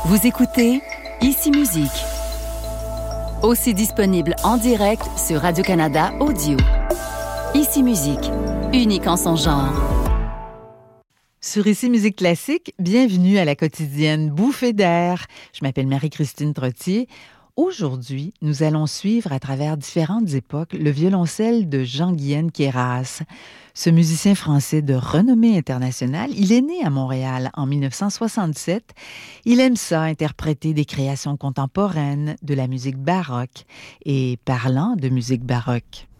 Vous écoutez Ici Musique, aussi disponible en direct sur Radio-Canada Audio. Ici Musique, unique en son genre. Sur Ici Musique Classique, bienvenue à la quotidienne Bouffée d'air. Je m'appelle Marie-Christine Trottier. Aujourd'hui, nous allons suivre à travers différentes époques le violoncelle de Jean-Guyen Queyras. Ce musicien français de renommée internationale, il est né à Montréal en 1967. Il aime ça, interpréter des créations contemporaines, de la musique baroque. Et parlant de musique baroque,